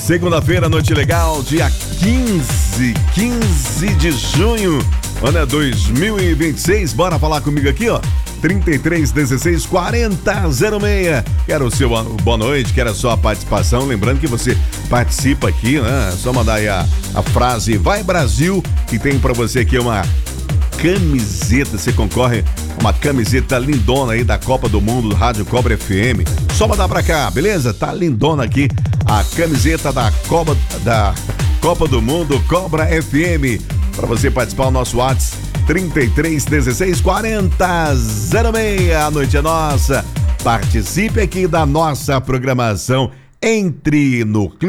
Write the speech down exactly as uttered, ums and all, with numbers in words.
Segunda-feira, noite legal, dia quinze, quinze de junho, ano dois mil e vinte e seis. Bora falar comigo aqui, ó. trinta e três, dezesseis, quarenta, zero seis. Quero o seu boa noite, quero a sua participação. Lembrando que você participa aqui, né? É só mandar aí a, a frase Vai Brasil, que tem pra você aqui uma camiseta. Você concorre a uma camiseta lindona aí da Copa do Mundo do Rádio Cobra F M. Só mandar pra cá, beleza? Tá lindona aqui a camiseta da Copa, da Copa do Mundo Cobra F M. Pra você participar, o nosso WhatsApp trinta e três, dezesseis, quarenta, zero seis. A noite é nossa. Participe aqui da nossa programação. Entre no